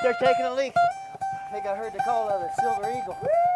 there taking a leak. I think I heard the call of the Silver Eagle.